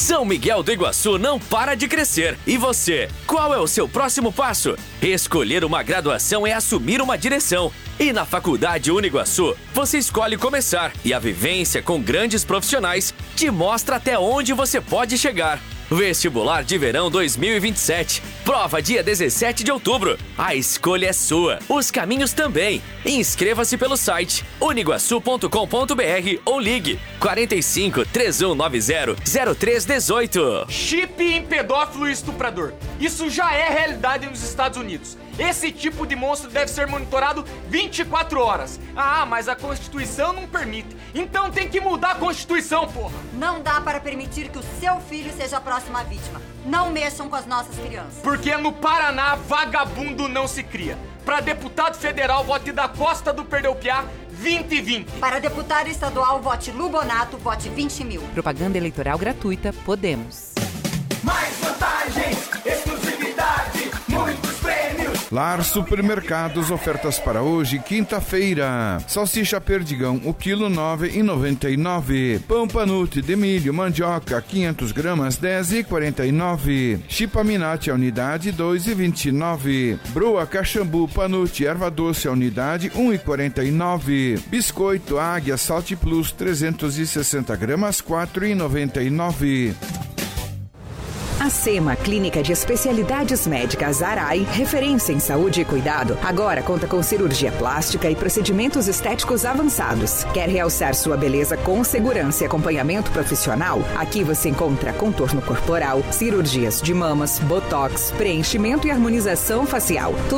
São Miguel do Iguaçu não para de crescer. E você, qual é o seu próximo passo? Escolher uma graduação é assumir uma direção. E na Faculdade Uniguaçu, você escolhe começar. E a vivência com grandes profissionais te mostra até onde você pode chegar. Vestibular de Verão 2027. Prova dia 17 de outubro. A escolha é sua. Os caminhos também. Inscreva-se pelo site uniguaçu.com.br ou ligue 45 3190 0318. Chip em pedófilo e estuprador. Isso já é realidade nos Estados Unidos. Esse tipo de monstro deve ser monitorado 24 horas. Ah, mas a Constituição não permite. Então tem que mudar a Constituição, porra. Não dá para permitir que o seu filho seja a próxima vítima. Não mexam com as nossas crianças. Porque no Paraná, vagabundo não se cria. Para deputado federal, vote da Costa do Perdeu-Piá 2020. Para deputado estadual, vote Lubonato, vote 20 mil. Propaganda eleitoral gratuita, Podemos. Mais vantagens, exclusividade, muitos prêmios. Lar Supermercados, ofertas para hoje, quinta-feira. Salsicha Perdigão, o quilo R$ 9,99. Pão Panute de milho, mandioca, 500 gramas, R$ 10,49. Chipa Minati, a unidade, R$ 2,29. Broa Caxambu Panute, erva doce, a unidade, R$ 1,49. Biscoito Águia Salt Plus, 360 gramas, R$ 4,99. A SEMA, Clínica de Especialidades Médicas Arai, referência em saúde e cuidado, agora conta com cirurgia plástica e procedimentos estéticos avançados. Quer realçar sua beleza com segurança e acompanhamento profissional? Aqui você encontra contorno corporal, cirurgias de mamas, botox, preenchimento e harmonização facial.